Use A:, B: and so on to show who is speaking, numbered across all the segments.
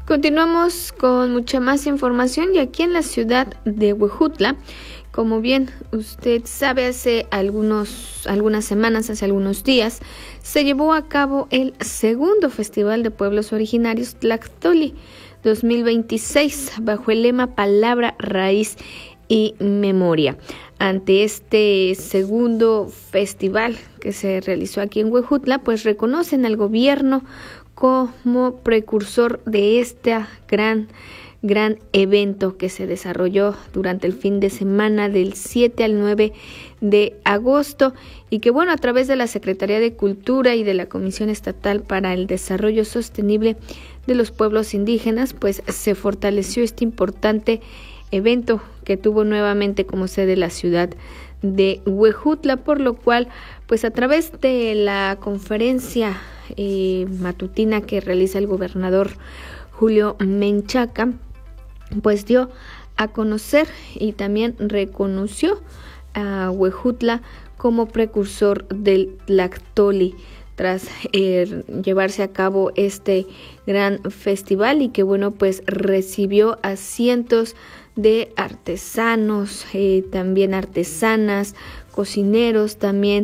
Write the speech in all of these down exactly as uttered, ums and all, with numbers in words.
A: Continuamos con mucha más información y aquí en la ciudad de Huejutla, como bien usted sabe, hace algunos, algunas semanas, hace algunos días, se llevó a cabo el segundo Festival de Pueblos Originarios Tlactoli dos mil veintiséis bajo el lema Palabra, Raíz y Memoria. Ante este segundo festival que se realizó aquí en Huejutla, pues reconocen al gobierno como precursor de este gran, gran evento que se desarrolló durante el fin de semana del siete al nueve de agosto y que, bueno, a través de la Secretaría de Cultura y de la Comisión Estatal para el Desarrollo Sostenible de los Pueblos Indígenas, pues se fortaleció este importante evento que tuvo nuevamente como sede la ciudad de Huejutla, por lo cual, pues a través de la conferencia eh, matutina que realiza el gobernador Julio Menchaca, pues dio a conocer y también reconoció a Huejutla como precursor del Tlactoli tras eh, llevarse a cabo este gran festival y que, bueno, pues recibió a cientos de artesanos, eh, también artesanas, cocineros, también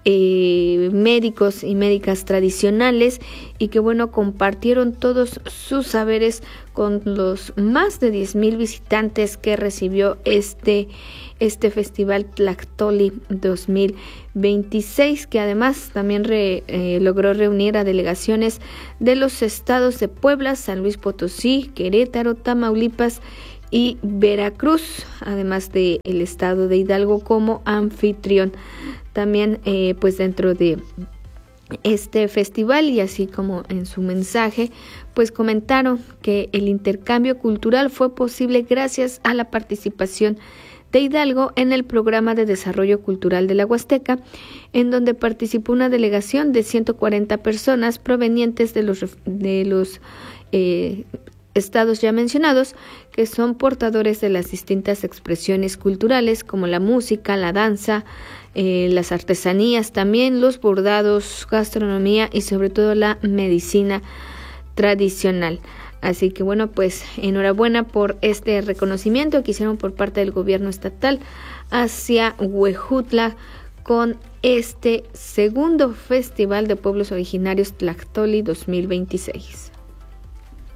A: eh, médicos y médicas tradicionales y que, bueno, compartieron todos sus saberes con los más de diez mil visitantes que recibió este, este Festival Tlactoli dos mil veintiséis, que además también re, eh, logró reunir a delegaciones de los estados de Puebla, San Luis Potosí, Querétaro, Tamaulipas y Veracruz, además del estado de Hidalgo como anfitrión. También eh, pues dentro de este festival y así como en su mensaje, pues comentaron que el intercambio cultural fue posible gracias a la participación de Hidalgo en el Programa de Desarrollo Cultural de la Huasteca, en donde participó una delegación de ciento cuarenta personas provenientes de los, de los eh, estados ya mencionados, que son portadores de las distintas expresiones culturales como la música, la danza, eh, las artesanías, también los bordados, gastronomía y sobre todo la medicina tradicional. Así que, bueno, pues enhorabuena por este reconocimiento que hicieron por parte del gobierno estatal hacia Huejutla con este segundo Festival de Pueblos Originarios Tlactoli dos mil veintiséis.